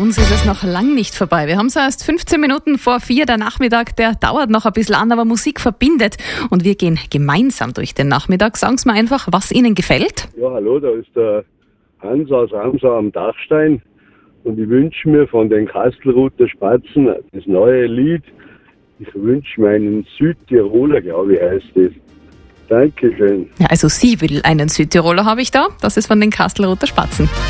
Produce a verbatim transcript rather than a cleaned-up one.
uns ist es noch lang nicht vorbei. Wir haben es erst fünfzehn Minuten vor vier. Der Nachmittag, der dauert noch ein bisschen an, aber Musik verbindet. Und wir gehen gemeinsam durch den Nachmittag. Sagen Sie mir einfach, was Ihnen gefällt. Ja, hallo, da ist der Hans aus Ramsau am Dachstein. Und ich wünsche mir von den Kastelruther Spatzen das neue Lied. Ich wünsche mir einen Südtiroler, glaube ich, heißt das. Dankeschön. Ja, also sie will einen Südtiroler, habe ich da. Das ist von den Kastelruther Spatzen.